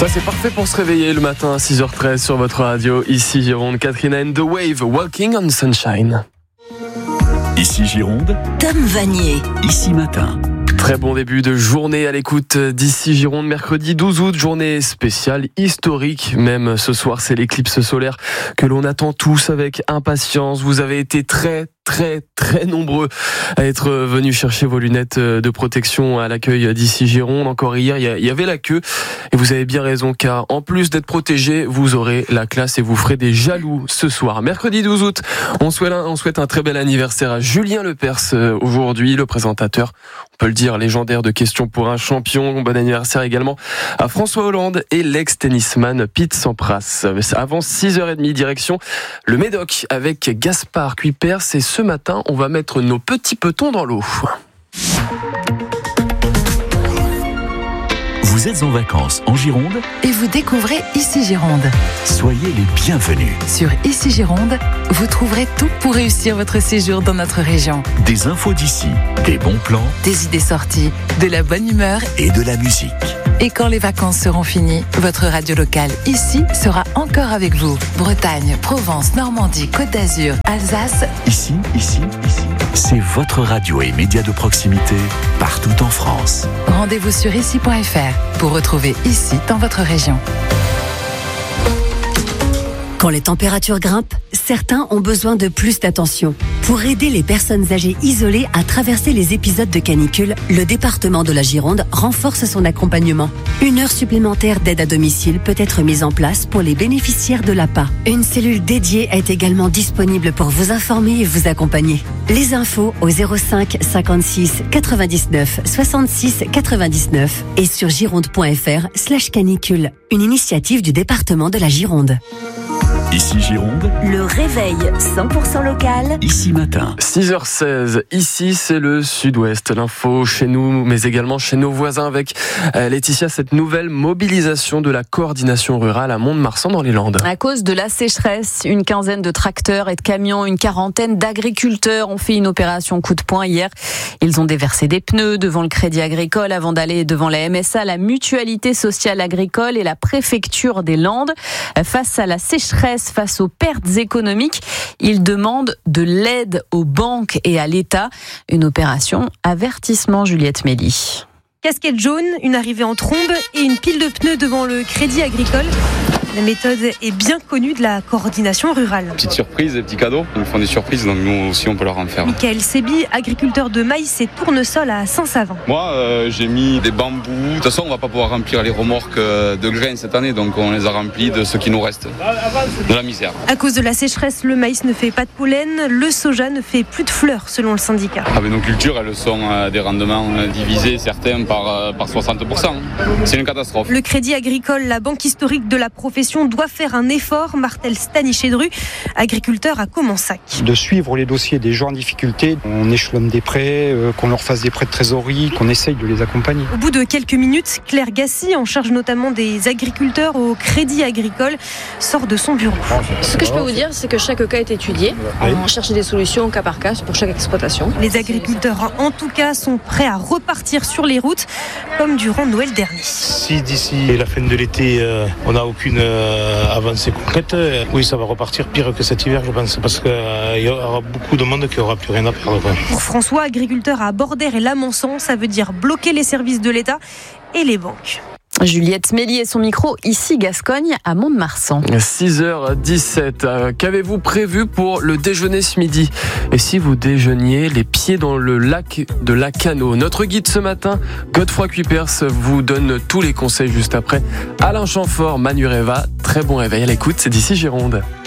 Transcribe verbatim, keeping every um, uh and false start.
Ça c'est parfait pour se réveiller le matin à six heures treize sur votre radio. Ici Gironde, Katrina and the Wave, Walking on Sunshine. Ici Gironde, Tom Vanier. Ici Matin. Très bon début de journée à l'écoute d'ici Gironde, mercredi douze août, journée spéciale, historique même ce soir, c'est l'éclipse solaire que l'on attend tous avec impatience. Vous avez été très très très nombreux à être venus chercher vos lunettes de protection à l'accueil d'ici Gironde. Encore hier, il y avait la queue et vous avez bien raison car en plus d'être protégés, vous aurez la classe et vous ferez des jaloux ce soir. Mercredi douze août, on souhaite un, on souhaite un très bel anniversaire à Julien Lepers aujourd'hui, le présentateur, on peut le dire, légendaire de Questions pour un champion. Bon anniversaire également à François Hollande et l'ex-tennisman Pete Sampras. Avant six heures trente, direction le Médoc avec Gaspard Cuypers et ce matin, on va mettre nos petits petons dans l'eau. Vous êtes en vacances en Gironde Et vous découvrez Ici Gironde. Soyez les bienvenus. Sur Ici Gironde, vous trouverez tout pour réussir votre séjour dans notre région. Des infos d'ici, des bons plans Des idées sorties, de la bonne humeur. et de la musique. Et quand les vacances seront finies, votre radio locale ici sera encore avec vous. Bretagne, Provence, Normandie, Côte d'Azur, Alsace. Ici, ici, ici. C'est votre radio et média de proximité partout en France. Rendez-vous sur ici point f r pour retrouver Ici dans votre région. Quand les températures grimpent, certains ont besoin de plus d'attention. Pour aider les personnes âgées isolées à traverser les épisodes de canicule, le département de la Gironde renforce son accompagnement. Une heure supplémentaire d'aide à domicile peut être mise en place pour les bénéficiaires de l'A P A. Une cellule dédiée est également disponible pour vous informer et vous accompagner. Les infos au zéro cinq cinquante-six quatre-vingt-dix-neuf soixante-six quatre-vingt-dix-neuf et sur gironde point f r slash canicule. Une initiative du département de la Gironde. Ici Gironde, Le réveil cent pour cent local. Ici Matin. six heures seize, ici c'est le sud-ouest, l'info chez nous mais également chez nos voisins avec euh, Laetitia, cette nouvelle mobilisation de la coordination rurale à Mont-de-Marsan dans les Landes. À cause de la sécheresse, une quinzaine de tracteurs et de camions, une quarantaine d'agriculteurs ont fait une opération coup de poing hier. Ils ont déversé des pneus devant le Crédit Agricole avant d'aller devant la M S A, la Mutualité Sociale Agricole et la Préfecture des Landes. Face à la sécheresse, face aux pertes économiques, ils demandent de l'aide aux banques et à l'État. Une opération avertissement, Juliette Méli. Casquette jaune, une arrivée en trombe et une pile de pneus devant le Crédit Agricole. La méthode est bien connue de la coordination rurale. Petite surprise, des petits cadeaux. Ils nous font des surprises, donc nous aussi on peut leur en faire. Michael Sebi, agriculteur de maïs et tournesol à Saint-Savin. Moi, euh, j'ai mis des bambous. De toute façon, on va pas pouvoir remplir les remorques de grains cette année, donc on les a remplis de ce qui nous reste. De la misère. À cause de la sécheresse, le maïs ne fait pas de pollen, le soja ne fait plus de fleurs selon le syndicat. Avec nos cultures, elles sont euh, des rendements euh, divisés, certains par, euh, par soixante pour cent. C'est une catastrophe. Le Crédit Agricole, la banque historique de la profession, doit faire un effort. Martel Stanichédru, agriculteur à Comensac. De suivre les dossiers des gens en difficulté, on échelonne des prêts, euh, qu'on leur fasse des prêts de trésorerie, qu'on essaye de les accompagner. Au bout de quelques minutes, Claire Gassi, en charge notamment des agriculteurs au Crédit Agricole, sort de son bureau. Ce que je peux vous dire, c'est que chaque cas est étudié. On cherche des solutions au cas par cas pour chaque exploitation. Les agriculteurs, en tout cas, sont prêts à repartir sur les routes, comme durant Noël dernier. Si d'ici la fin de l'été, euh, on n'a aucune euh, avancée concrète, euh, oui, ça va repartir pire que cet hiver, je pense, parce qu'il euh, y aura beaucoup de monde qui n'aura plus rien à perdre. Quoi. Pour François, agriculteur à Bordère et Lamançon, ça veut dire bloquer les services de l'État et les banques. Juliette Méli et son micro, ici Gascogne, à Mont-de-Marsan. six heures dix-sept, euh, qu'avez-vous prévu pour le déjeuner ce midi? Et si vous déjeuniez les pieds dans le lac de Lacanau? Notre guide ce matin, Godefroy Cuypers, vous donne tous les conseils juste après. Alain Chamfort, Manureva, très bon réveil à l'écoute, c'est d'ici Gironde.